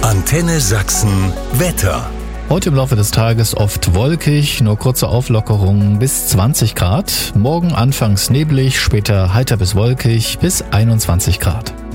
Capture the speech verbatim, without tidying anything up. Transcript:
Antenne Sachsen Wetter. Heute im Laufe des Tages oft wolkig, nur kurze Auflockerungen bis zwanzig Grad. Morgen anfangs neblig, später heiter bis wolkig bis einundzwanzig Grad.